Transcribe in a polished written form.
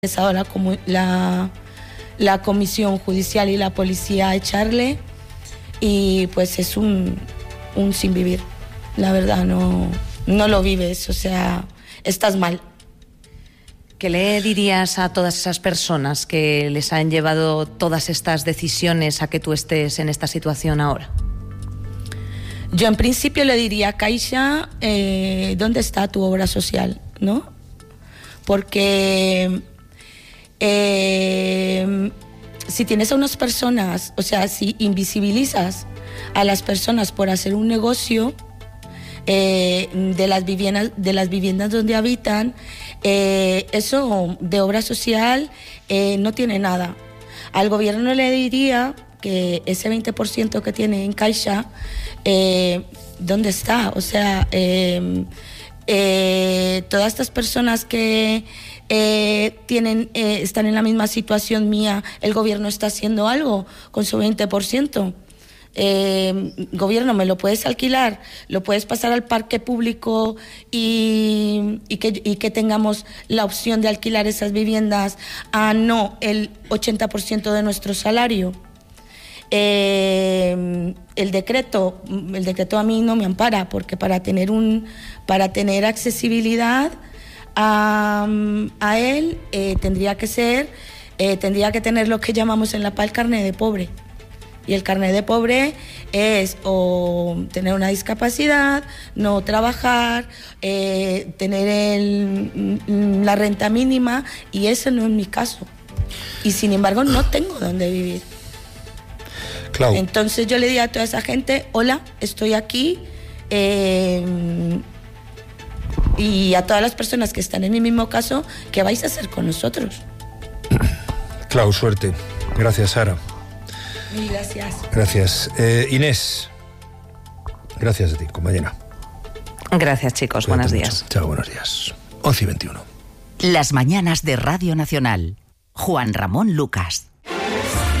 empezado la comisión judicial y la policía a echarle, y pues es un sin vivir. La verdad, no lo vives, o sea, estás mal. ¿Qué le dirías a todas esas personas que les han llevado todas estas decisiones a que tú estés en esta situación ahora? Yo en principio le diría, Caixa, ¿dónde está tu obra social? ¿No? Porque si tienes a unas personas, o sea, si invisibilizas a las personas por hacer un negocio de las viviendas donde habitan, eso de obra social no tiene nada. Al gobierno le diría que ese 20% que tiene en Caixa, ¿dónde está? O sea, todas estas personas que están en la misma situación mía, el gobierno está haciendo algo con su 20%. Gobierno, ¿me lo puedes alquilar? ¿Lo puedes pasar al parque público y que tengamos la opción de alquilar esas viviendas a no el 80% de nuestro salario? El decreto a mí no me ampara, porque para tener accesibilidad a él tendría que tener lo que llamamos en la PA el carnet de pobre. Y el carnet de pobre es o tener una discapacidad, no trabajar, tener la renta mínima, y ese no es mi caso. Y sin embargo no tengo dónde vivir. Clau. Entonces yo le diría a toda esa gente, hola, estoy aquí, y a todas las personas que están en mi mismo caso, ¿qué vais a hacer con nosotros? Clau, suerte. Gracias, Sara. Mil gracias. Gracias. Inés, gracias a ti, compañera. Gracias, chicos. Cuídate Buenos mucho. días. Chao, buenos días. 11:21. Las mañanas de Radio Nacional. Juan Ramón Lucas.